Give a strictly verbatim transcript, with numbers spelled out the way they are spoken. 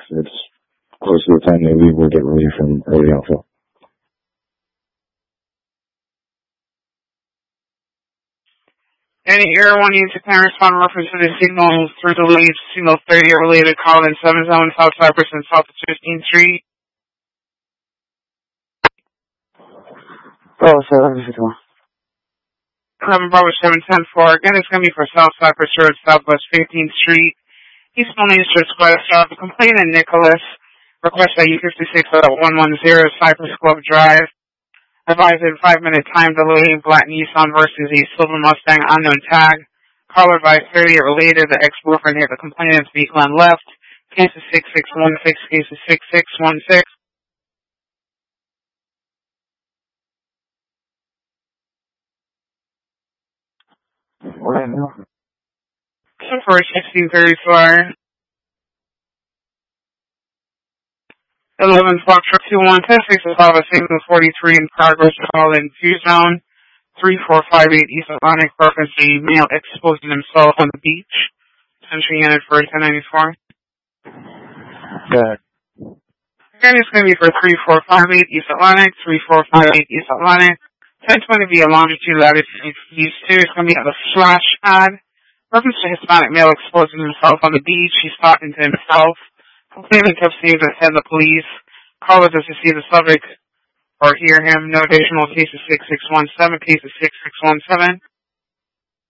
it's close to the time they leave, we'll get relief from early alpha. Any Air one unit to can respond reference to the signal through the lead signal thirty related call in seven zone South Cypress and South fifteenth Street. Oh, seven fifty-one. eleven Bravo seven ten four. Again, it's going to be for South Cypress Road, Southwest fifteenth Street. Eastbound East Request of complainant Nicholas. Request at U fifty-six at one one zero Cypress Club Drive. Advised in five minute time delay, black Nissan versus a silver Mustang unknown tag. Caller by thirty related, the ex-boyfriend hit the complainant's vehicle on left. Case is six six one six, case is six six one six. What is it? For sixteen thirty-four. eleven Foxtrot two one ten six is Alpha Signal forty-three in progress call in View Zone three four five eight East Atlantic reference a male exposing himself on the beach. Entry unit for ten ninety-four. Good. Again, it's going to be for three four five eight East Atlantic, three four five eight East Atlantic. ten twenty via longitude latitude East two. It's going to be at a flash pad. Reference to Hispanic male exposing himself on the beach. He's talking to himself. Complainant kept seeing the head of the police. Caller does to see the subject or hear him. No additional cases six six one seven, cases six six one seven.